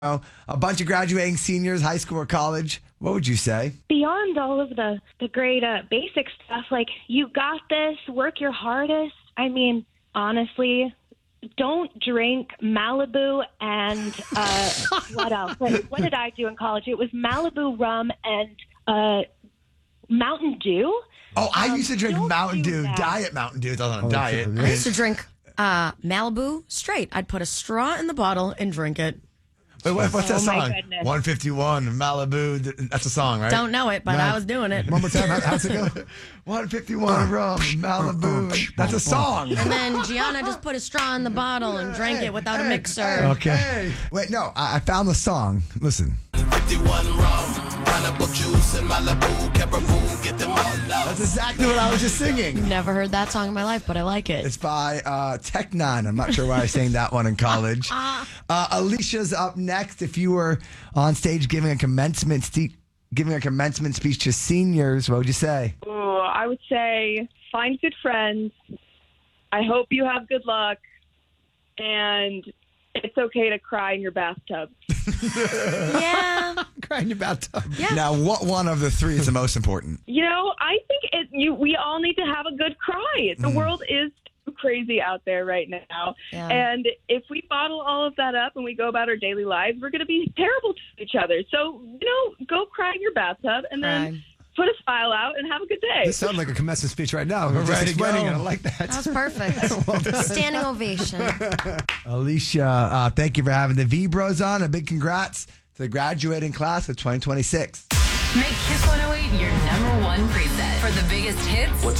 a bunch of graduating seniors, high school or college. What would you say? Beyond all of the great basic stuff, like, you got this, work your hardest. I mean, honestly, don't drink Malibu and what else? What did I do in college? It was Malibu rum and Mountain Dew. Oh, I used to drink Mountain Dew, that. Diet Mountain Dew. I was on a diet. I used to drink Malibu straight. I'd put a straw in the bottle and drink it. Wait, what's that my song? goodness. 151 Malibu. That's a song, right? Don't know it, but I was doing it. One more time. How's it go? 151 rum Malibu. That's a song. And then Gianna just put a straw in the bottle and drank it without a mixer. Okay. Wait, no, I found the song. Listen. 51 rum, pineapple juice and Malibu, Caribou, get them all out. That's exactly what I was just singing. Never heard that song in my life, but I like it. It's by Tech Nine. I'm not sure why I sang that one in college. Alicia's up next. If you were on stage giving a commencement speech to seniors, what would you say? Ooh, I would say find good friends. I hope you have good luck, and it's okay to cry in your bathtub. Yeah. Cry in your bathtub. Yeah. Now, what one of the three is the most important? You know, I think we all need to have a good cry. The world is crazy out there right now. Yeah. And if we bottle all of that up and we go about our daily lives, we're going to be terrible to each other. So, go cry in your bathtub and then put a smile out and have a good day. This sounds like a commencement speech right now. We're Just ready to explaining go. it. I like that. That was perfect. Standing ovation. Alicia, thank you for having the V-Bros on. A big congrats to the graduating class of 2026. Make Kiss 108 your #1 preset for the biggest hits